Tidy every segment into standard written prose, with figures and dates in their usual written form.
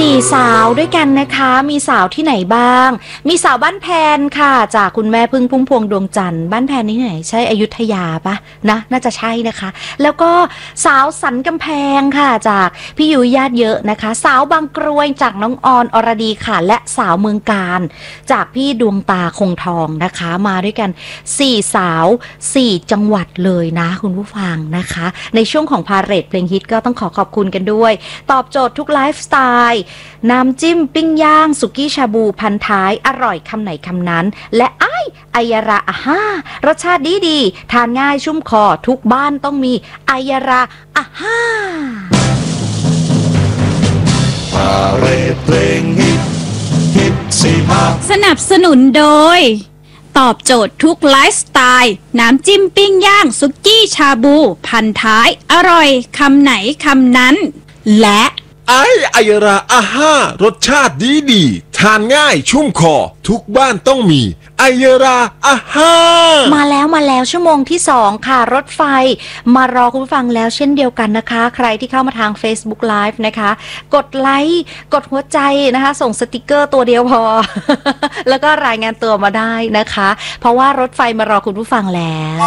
4 สาวด้วยกันนะคะมีสาวที่ไหนบ้างมีสาวบ้านแพนค่ะจากคุณแม่พึ่งพุ่มพวงดวงจันทร์บ้านแพนนี่ไหนใช่อยุธยาปะนะน่าจะใช่นะคะแล้วก็สาวสันกำแพงค่ะจากพี่ยุ้ยญาติเยอะนะคะสาวบางกรวยจากน้องออนอรดีค่ะและสาวเมืองการจากพี่ดวงตาคงทองนะคะมาด้วยกัน4 สาว4 จังหวัดเลยนะคุณผู้ฟังนะคะในช่วงของพาเหรดเพลงฮิตก็ต้องขอบคุณกันด้วยตอบโจทย์ทุกไลฟ์สไตล์น้ำจิ้มปิ้งย่างสุกี้ชาบูพันท้ายอร่อยคำไหนคำนั้นและไอยาระอาฮ่ารสชาติดีทานง่ายชุ่มคอทุกบ้านต้องมีไอยาระอาฮ่าพาเหรดเพลงฮิต45 สนับสนุนโดยตอบโจทย์ทุกไลฟ์สไตล์น้ำจิ้มปิ้งย่างสุกี้ชาบูพันท้ายอร่อยคำไหนคำนั้นและไอราอาฮ่ารสชาติดีทานง่ายชุ่มคอทุกบ้านต้องมีไอราอาฮ่ามาแล้วชั่วโมงที่2ค่ะรถไฟมารอคุณฟังแล้วเช่นเดียวกันนะคะใครที่เข้ามาทาง Facebook Live นะคะกดไลค์กดหัวใจนะคะส่งสติกเกอร์ตัวเดียวพอ แล้วก็รายงานตัวมาได้นะคะเพราะว่ารถไฟมารอคุณผู้ฟังแล้ว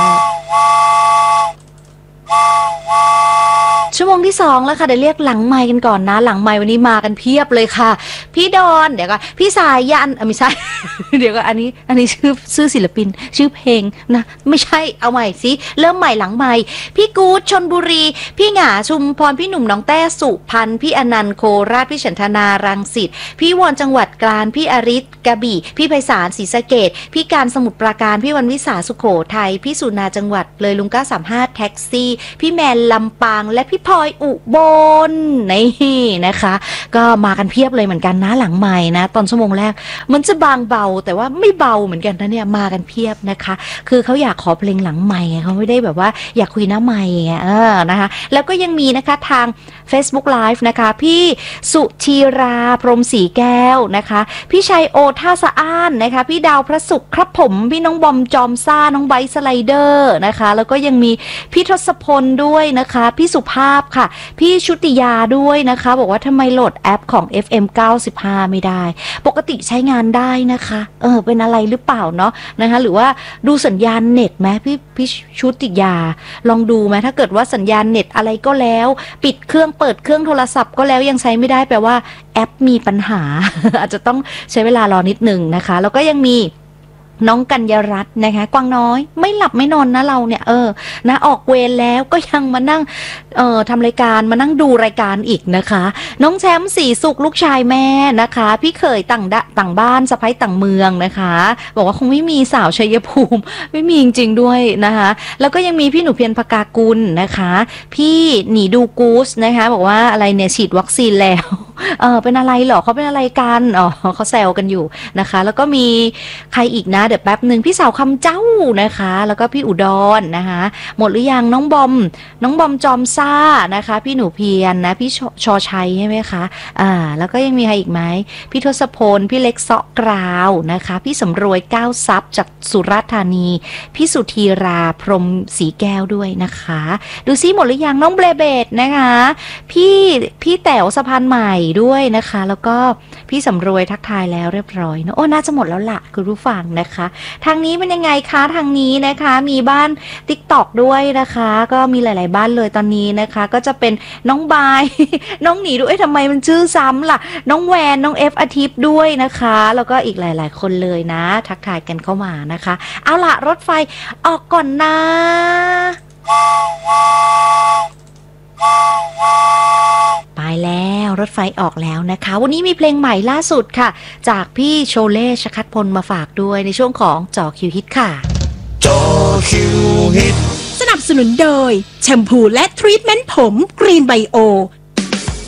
ชั่วโมงที่2แล้วค่ะเดี๋ยวเรียกหลังไมค์กันก่อนนะหลังไมค์วันนี้มากันเพียบเลยค่ะพี่ดอนเดี๋ยวก็พี่สายยันไม่ใช่ เดี๋ยวก็อันนี้ชื่อศิลปินชื่อเพลงนะไม่ใช่เอาใหม่สิเริ่มใหม่หลังไมค์พี่กู๊ดชลบุรีพี่หงาชุมพรพี่หนุ่มน้องแต้สุพรรณพี่อนันต์โคราชพี่ฉันทนารังสิตพี่วอนจังหวัดกาญพี่อริศกระบี่พี่ไพศาลศรีสะเกษพี่การสมุทรปราการพี่วันวิสาสุโขทัยพี่สุนาจังหวัดเลยลุง935แท็กซี่พี่แมนลำปางและพี่พลอยอุบลนี่นะคะก็มากันเพียบเลยเหมือนกันนะหลังใหม่นะตอนชั่วโมงแรกมันจะบางเบาแต่ว่าไม่เบาเหมือนกันนะเนี่ยมากันเพียบนะคะคือเขาอยากขอเพลงหลังใหม่เขาไม่ได้แบบว่าอยากคุยหน้าใหม่นะคะแล้วก็ยังมีนะคะทาง Facebook Live นะคะพี่สุธีราพรหมศรีแก้วนะคะพี่ชัยโอท่าสะอ้านนะคะพี่ดาวพระศุกร์ครับผมพี่น้องบอมจอมซ่าน้องไบสไลเดอร์นะคะแล้วก็ยังมีพี่ทศพลด้วยนะคะพี่สุภาพค่ะพี่ชุติยาด้วยนะคะบอกว่าทำไมโหลดแอปของ FM 95ไม่ได้ปกติใช้งานได้นะคะเป็นอะไรหรือเปล่าเนาะนะคะหรือว่าดูสัญญาณเน็ตไหมพี่ชุติยาลองดูไหมถ้าเกิดว่าสัญญาณเน็ตอะไรก็แล้วปิดเครื่องเปิดเครื่องโทรศัพท์ก็แล้วยังใช้ไม่ได้แปลว่าแอปมีปัญหา อาจจะต้องใช้เวลารอนิดนึงนะคะแล้วก็ยังมีน้องกัญญารัตน์นะคะกวางน้อยไม่หลับไม่นอนนะเราเนี่ยนะออกเวรแล้วก็ยังมานั่งทำรายการมานั่งดูรายการอีกนะคะน้องแชมป์ศรีสุขลูกชายแม่นะคะพี่เขยต่างบ้านสะใภ้ต่างเมืองนะคะบอกว่าคงไม่มีสาวชัยภูมิไม่มีจริงๆด้วยนะคะแล้วก็ยังมีพี่หนูเพียรภกากุลนะคะพี่หนีดูกูสนะคะบอกว่าอะไรเนี่ยฉีดวัคซีนแล้วเป็นอะไรเหรอเขาเป็นอะไรกันเขาแซวกันอยู่นะคะแล้วก็มีใครอีกนะเดี๋ยวแป๊บหนึ่งพี่สาวคำเจ้านะคะแล้วก็พี่อุดรนะคะหมดหรือยังน้องบอมจอมซ่านะคะพี่หนูเพียรนะพี่ชอชัยใช่ไหมคะแล้วก็ยังมีใครอีกไหมพี่ทศพลพี่เล็กเซาะกราวนะคะพี่สำรวยก้าวทรัพย์จากสุราษฎร์ธานีพี่สุธีราพรหมศรีแก้วด้วยนะคะดูซิหมดหรือยังน้องเบลเบดนะคะพี่แต๋วสะพานใหม่ด้วยนะคะแล้วก็พี่สำรวยทักทายแล้วเรียบร้อยนะน่าจะหมดแล้วล่ะคุณผู้ฟังนะคะทางนี้เป็นยังไงคะทางนี้นะคะมีบ้าน TikTok ด้วยนะคะก็มีหลายๆบ้านเลยตอนนี้นะคะก็จะเป็นน้องบาย น้องหนีด้วยทำไมมันชื่อซ้ำล่ะน้องแวนน้องเอฟอาทิตย์ด้วยนะคะแล้วก็อีกหลายๆคนเลยนะทักทายกันเข้ามานะคะเอาล่ะรถไฟออกก่อนนะไปแล้วรถไฟออกแล้วนะคะวันนี้มีเพลงใหม่ล่าสุดค่ะจากพี่โชเล่ชคัดพลมาฝากด้วยในช่วงของจอคิวฮิตค่ะจอคิวฮิตสนับสนุนโดยแชมพูและทรีทเมนต์ผมกรีนไบโอ